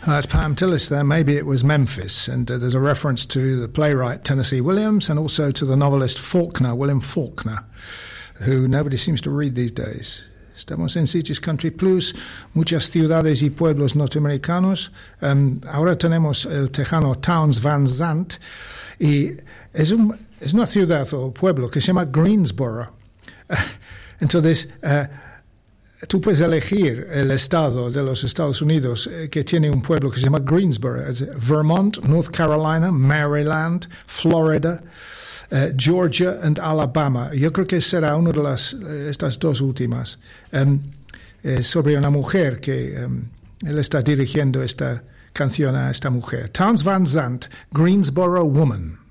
That's Pam Tillis there. Maybe it was Memphis. And there's a reference to the playwright Tennessee Williams and also to the novelist Faulkner, William Faulkner, who nobody seems to read these days. Estamos en Sitges Country Plus, muchas ciudades y pueblos norteamericanos. Ahora tenemos el tejano Towns Van Zandt y es una ciudad o pueblo que se llama Greensboro. Entonces, tú puedes elegir el estado de los Estados Unidos que tiene un pueblo que se llama Greensboro. Vermont, North Carolina, Maryland, Florida, Georgia and Alabama. Yo creo que será una de estas dos últimas. Sobre una mujer que él está dirigiendo esta canción a esta mujer. Towns Van Zandt, Greensboro Woman.